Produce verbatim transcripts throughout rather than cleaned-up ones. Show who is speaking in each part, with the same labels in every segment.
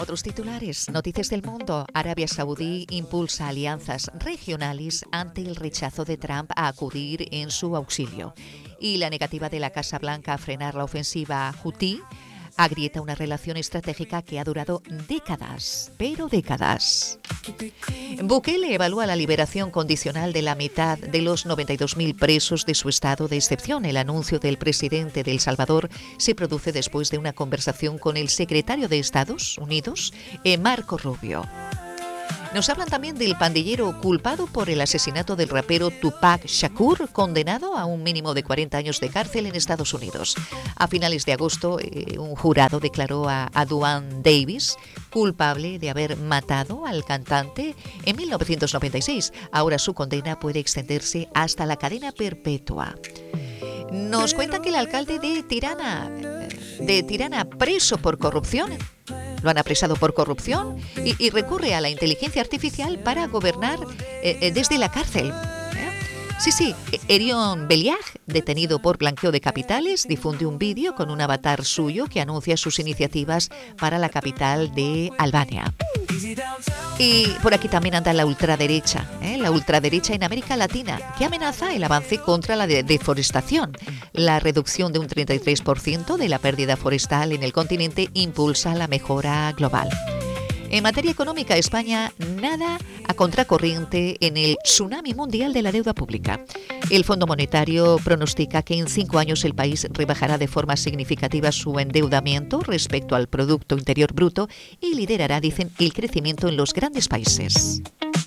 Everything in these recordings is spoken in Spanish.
Speaker 1: Otros titulares, noticias del mundo. Arabia Saudí impulsa alianzas regionales ante el rechazo de Trump a acudir en su auxilio. Y la negativa de la Casa Blanca a frenar la ofensiva Houthi agrieta una relación estratégica que ha durado décadas, pero décadas. Bukele evalúa la liberación condicional de la mitad de los noventa y dos mil presos de su estado de excepción. El anuncio del presidente de El Salvador se produce después de una conversación con el secretario de Estados Unidos, Marco Rubio. Nos hablan también del pandillero culpado por el asesinato del rapero Tupac Shakur, condenado a un mínimo de cuarenta años de cárcel en Estados Unidos. A finales de agosto, eh, un jurado declaró a, a Duane Davis culpable de haber matado al cantante en mil novecientos noventa y seis. Ahora su condena puede extenderse hasta la cadena perpetua. Nos cuenta que el alcalde de Tirana, de Tirana preso por corrupción, lo han apresado por corrupción y, y recurre a la inteligencia artificial para gobernar eh, eh, desde la cárcel. ¿Eh? Sí, sí, Erion Beliag, detenido por blanqueo de capitales, difunde un vídeo con un avatar suyo que anuncia sus iniciativas para la capital de Albania. Y por aquí también anda la ultraderecha, ¿eh? la ultraderecha en América Latina, que amenaza el avance contra la de deforestación. La reducción de un treinta y tres por ciento de la pérdida forestal en el continente impulsa la mejora global. En materia económica, España nada a contracorriente en el tsunami mundial de la deuda pública. El Fondo Monetario pronostica que en cinco años el país rebajará de forma significativa su endeudamiento respecto al Producto Interior Bruto y liderará, dicen, el crecimiento en los grandes países.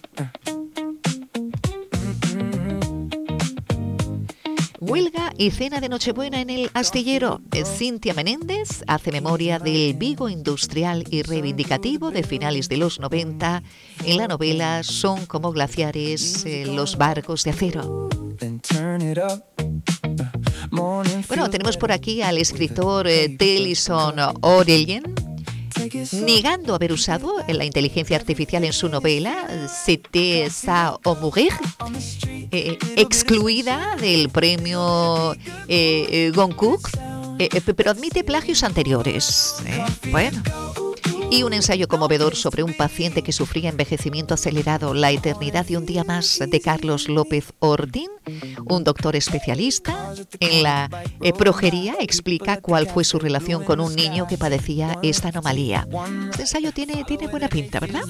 Speaker 1: Huelga y cena de Nochebuena en el Astillero. Cintia Menéndez hace memoria del Vigo industrial y reivindicativo de finales de los noventa. En la novela Son como glaciares eh, los barcos de acero. Bueno, tenemos por aquí al escritor eh, Delison Orelien, negando haber usado la inteligencia artificial en su novela C'était ça ou mourir, eh, excluida del premio eh, Goncourt, eh, pero admite plagios anteriores. ¿eh? Bueno. Y un ensayo conmovedor sobre un paciente que sufría envejecimiento acelerado, La eternidad de un día más, de Carlos López Ordín, un doctor especialista en la eh, progería, explica cuál fue su relación con un niño que padecía esta anomalía. Este ensayo tiene, tiene buena pinta, ¿verdad?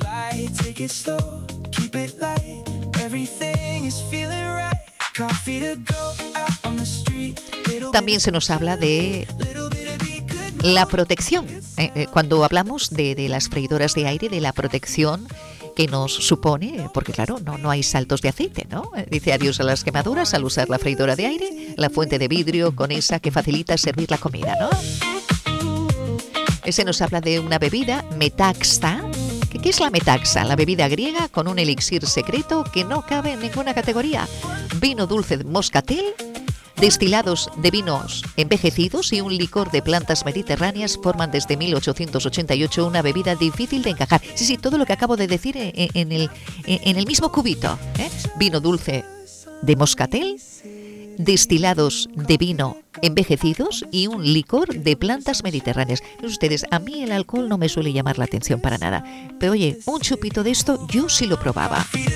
Speaker 1: También se nos habla de la protección. Eh, eh, cuando hablamos de, de las freidoras de aire, de la protección que nos supone, porque claro, no, no hay saltos de aceite, ¿no? Dice adiós a las quemaduras al usar la freidora de aire, la fuente de vidrio con esa que facilita servir la comida, ¿no? Ese nos habla de una bebida, metaxa. ¿Qué, ¿Qué es la metaxa? La bebida griega con un elixir secreto que no cabe en ninguna categoría. Vino dulce de moscatel, destilados de vinos envejecidos y un licor de plantas mediterráneas forman desde mil ochocientos ochenta y ocho una bebida difícil de encajar. Sí, sí, todo lo que acabo de decir en, en, el, en el mismo cubito. ¿eh? Vino dulce de moscatel, destilados de vino envejecidos y un licor de plantas mediterráneas. Ustedes, a mí el alcohol no me suele llamar la atención para nada. Pero oye, un chupito de esto yo sí lo probaba.